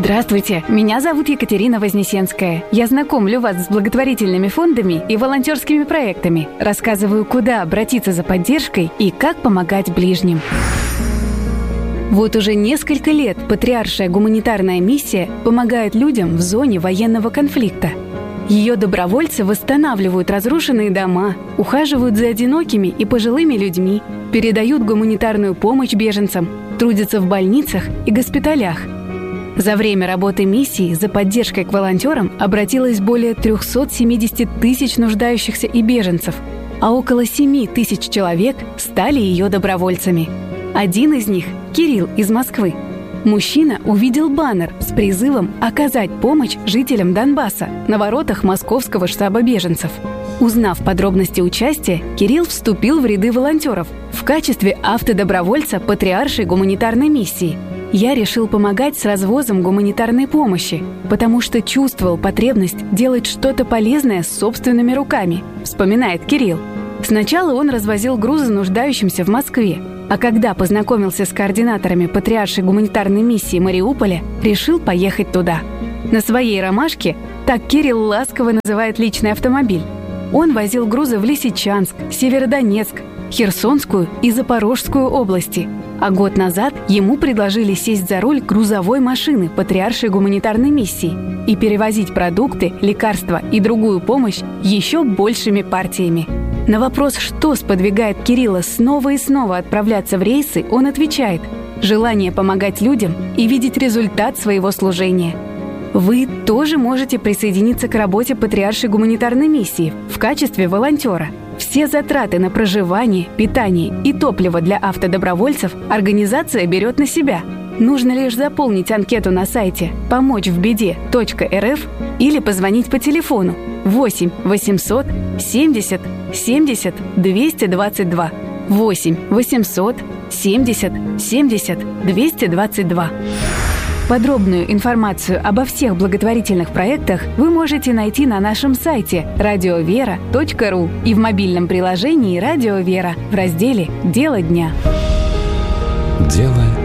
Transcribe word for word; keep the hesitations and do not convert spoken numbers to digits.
Здравствуйте, меня зовут Екатерина Вознесенская. Я знакомлю вас с благотворительными фондами и волонтерскими проектами, рассказываю, куда обратиться за поддержкой и как помогать ближним. Вот уже несколько лет Патриаршая гуманитарная миссия помогает людям в зоне военного конфликта. Ее добровольцы восстанавливают разрушенные дома, ухаживают за одинокими и пожилыми людьми, передают гуманитарную помощь беженцам, трудятся в больницах и госпиталях. За время работы миссии за поддержкой к волонтерам обратилось более триста семьдесят тысяч нуждающихся и беженцев, а около семь тысяч человек стали ее добровольцами. Один из них – Кирилл из Москвы. Мужчина увидел баннер с призывом оказать помощь жителям Донбасса на воротах московского штаба беженцев. Узнав подробности участия, Кирилл вступил в ряды волонтеров в качестве автодобровольца Патриаршей гуманитарной миссии. Я решил помогать с развозом гуманитарной помощи, потому что чувствовал потребность делать что-то полезное собственными руками, вспоминает Кирилл. Сначала он развозил грузы нуждающимся в Москве, а когда познакомился с координаторами Патриаршей гуманитарной миссии Мариуполя, решил поехать туда. На своей ромашке, так Кирилл ласково называет личный автомобиль, он возил грузы в Лисичанск, Северодонецк, Херсонскую и Запорожскую области. А год назад ему предложили сесть за руль грузовой машины Патриаршей гуманитарной миссии и перевозить продукты, лекарства и другую помощь еще большими партиями. На вопрос, что сподвигает Кирилла снова и снова отправляться в рейсы, он отвечает: желание помогать людям и видеть результат своего служения. Вы тоже можете присоединиться к работе Патриаршей гуманитарной миссии в качестве волонтера. Все затраты на проживание, питание и топливо для автодобровольцев организация берет на себя. Нужно лишь заполнить анкету на сайте помочь в беде точка эр эф или позвонить по телефону восемь восемьсот семьдесят семьдесят двести двадцать два. восемь восемьсот семьдесят семьдесят двести двадцать два. Подробную информацию обо всех благотворительных проектах вы можете найти на нашем сайте радио вера точка ру и в мобильном приложении «Радио Вера» в разделе «Дело дня». Дело